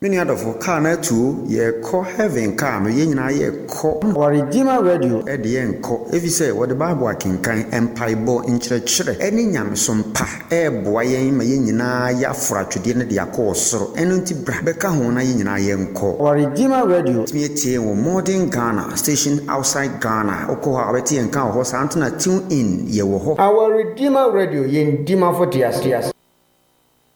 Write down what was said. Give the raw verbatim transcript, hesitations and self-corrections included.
Many other for car na two ye call heaven car no ye nyina ye call or Redeemer Radio e de ye nko if you say what the Bible akenkan empire bo nkyerɛkyerɛ eni nyamesom pa e boa ye ma ye nyina ya fra twede ne de akɔ soro eno nti bra beka ho na ye nyina ye nko or Redeemer Radio me tie wo modern Ghana station outside Ghana okɔ ha beti enka ho sa antena tune in ye wo ho our Redeemer Radio ye ndima for tias tias